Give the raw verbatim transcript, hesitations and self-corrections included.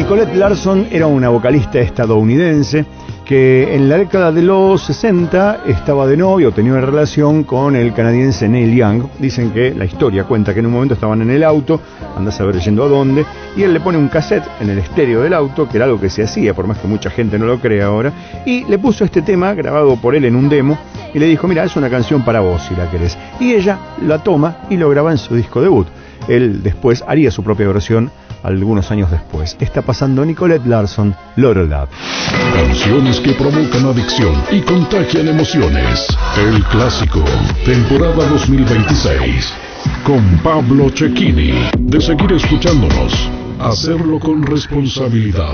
Nicolette Larson era una vocalista estadounidense que en la década de los sesenta estaba de novio, tenía una relación con el canadiense Neil Young. Dicen que la historia cuenta que en un momento estaban en el auto, andá a saber yendo a dónde, y él le pone un cassette en el estéreo del auto, que era algo que se hacía, por más que mucha gente no lo crea ahora, y le puso este tema grabado por él en un demo, y le dijo, mira, es una canción para vos si la querés. Y ella la toma y lo graba en su disco debut. Él después haría su propia versión algunos años después. Está pasando Nicolette Larson, Loro Love. Canciones que provocan adicción y contagian emociones. El clásico, temporada dos mil veintiséis. Con Pablo Cecchini. De seguir escuchándonos, hacerlo con responsabilidad.